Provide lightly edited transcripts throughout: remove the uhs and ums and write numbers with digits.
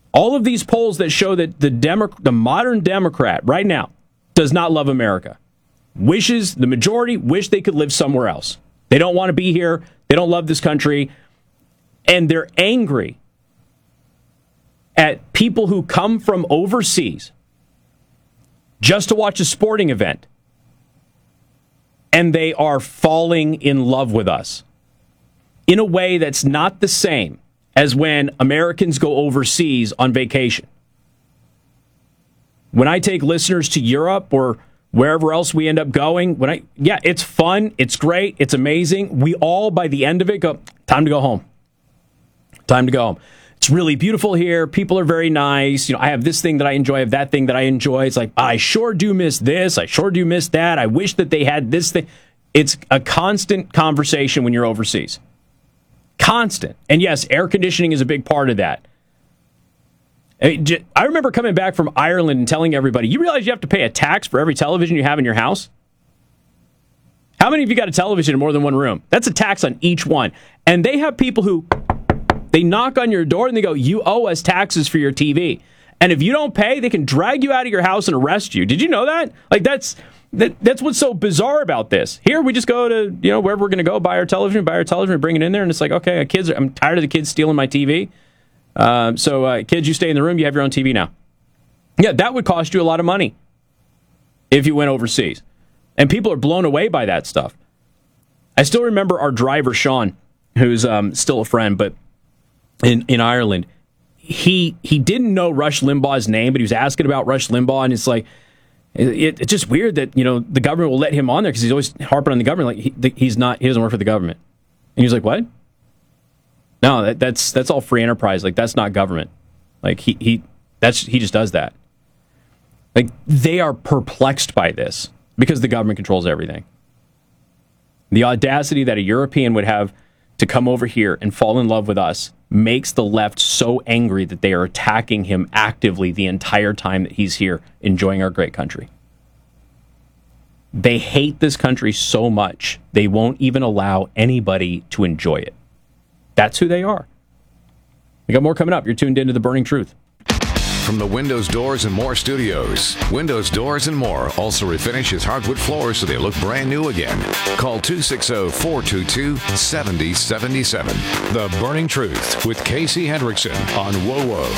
All of these polls that show that the modern Democrat right now does not love America. The majority wish they could live somewhere else. They don't want to be here. They don't love this country. And they're angry at people who come from overseas just to watch a sporting event. And they are falling in love with us in a way that's not the same as when Americans go overseas on vacation. When I take listeners to Europe or wherever else we end up going, it's fun, it's great, it's amazing. We all, by the end of it, go, time to go home. Time to go home. It's really beautiful here. People are very nice. I have this thing that I enjoy. I have that thing that I enjoy. It's like, I sure do miss this. I sure do miss that. I wish that they had this thing. It's a constant conversation when you're overseas. Constant. And yes, air conditioning is a big part of that. I remember coming back from Ireland and telling everybody, you realize you have to pay a tax for every television you have in your house? How many of you got a television in more than one room? That's a tax on each one. And they have people who, they knock on your door and they go, you owe us taxes for your TV. And if you don't pay, they can drag you out of your house and arrest you. Did you know that? Like, that's what's so bizarre about this. Here, we just go to, wherever we're going to go, buy our television, bring it in there, and it's like, okay, I'm tired of the kids stealing my TV. So kids, you stay in the room, you have your own TV now. Yeah, that would cost you a lot of money if you went overseas. And people are blown away by that stuff. I still remember our driver, Sean, who's still a friend, but in Ireland, he didn't know Rush Limbaugh's name, but he was asking about Rush Limbaugh, and it's like, it's just weird that, the government will let him on there because he's always harping on the government like he doesn't work for the government. And he's like, what? No, that's all free enterprise. Like, that's not government. Like, he just does that. Like, they are perplexed by this because the government controls everything. The audacity that a European would have to come over here and fall in love with us makes the left so angry that they are attacking him actively the entire time that he's here enjoying our great country. They hate this country so much, they won't even allow anybody to enjoy it. That's who they are. We got more coming up. You're tuned into The Burning Truth. From the Windows, Doors, and More studios, Windows, Doors, and More also refinishes hardwood floors so they look brand new again. Call 260-422-7077. The Burning Truth with Casey Hendrickson on WOWO.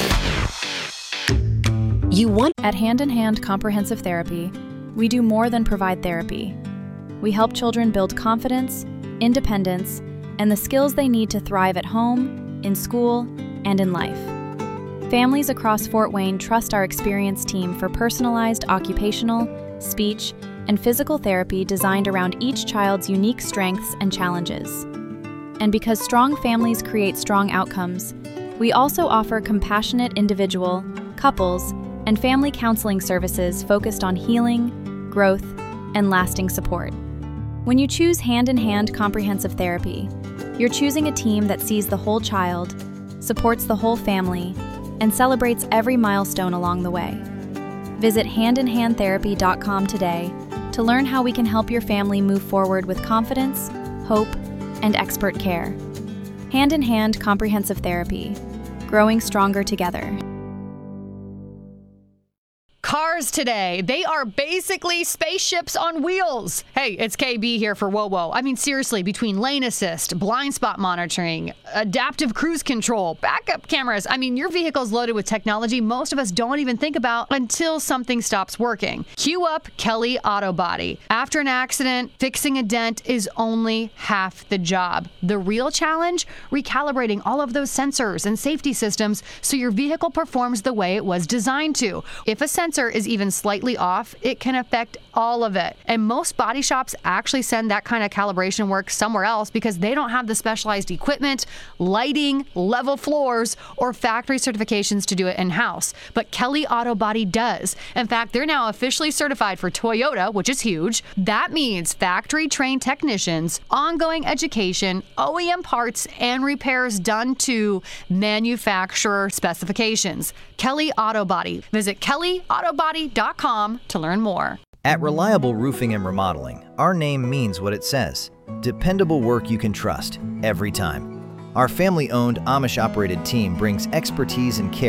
At Hand in Hand Comprehensive Therapy, we do more than provide therapy. We help children build confidence, independence, and the skills they need to thrive at home, in school, and in life. Families across Fort Wayne trust our experienced team for personalized occupational, speech, and physical therapy designed around each child's unique strengths and challenges. And because strong families create strong outcomes, we also offer compassionate individual, couples, and family counseling services focused on healing, growth, and lasting support. When you choose Hand in Hand Comprehensive Therapy, you're choosing a team that sees the whole child, supports the whole family, and celebrates every milestone along the way. Visit handinhandtherapy.com today to learn how we can help your family move forward with confidence, hope, and expert care. Hand in Hand Comprehensive Therapy, growing stronger together. Cars today, they are basically spaceships on wheels. Hey, it's KB here for WOWO. I mean, seriously, between lane assist, blind spot monitoring, adaptive cruise control, backup cameras, I mean, your vehicle's loaded with technology most of us don't even think about until something stops working. Cue up Kelly Auto Body. After an accident, fixing a dent is only half the job. The real challenge? Recalibrating all of those sensors and safety systems so your vehicle performs the way it was designed to. If a sensor is even slightly off, it can affect all of it. And most body shops actually send that kind of calibration work somewhere else because they don't have the specialized equipment, lighting, level floors, or factory certifications to do it in-house. But Kelly Auto Body does. In fact, they're now officially certified for Toyota, which is huge. That means factory-trained technicians, ongoing education, OEM parts, and repairs done to manufacturer specifications. Kelly Auto Body. Visit kellyautobody.com to learn more. At Reliable Roofing and Remodeling, our name means what it says. Dependable work you can trust, every time. Our family-owned, Amish-operated team brings expertise and care